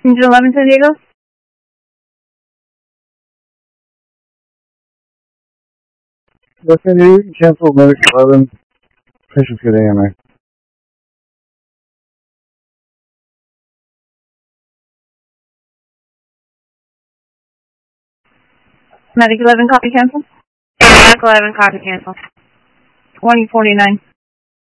Passenger 11 San Diego? San Diego, cancel Medic 11. Patient's good AMA. Medic 11, copy cancel? Medic 11, copy cancel. 2049.